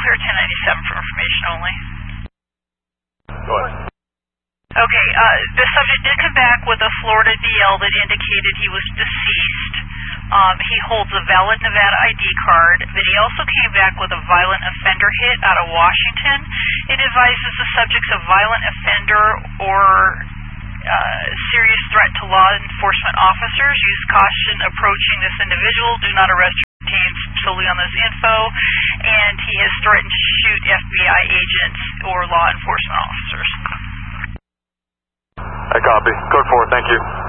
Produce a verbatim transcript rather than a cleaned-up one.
clear ten ninety-seven for information only. Go ahead. Okay, uh, the subject did come back with a Florida D L that indicated he was deceased. Um, he holds a valid Nevada I D card, but he also came back with a violent offender hit out of Washington. It advises the subject's a violent offender or uh, serious threat to law enforcement officers. Use caution approaching this individual. Do not arrest or detain solely on this info. And he has threatened to shoot F B I agents or law enforcement officers. I copy. Code four, thank you.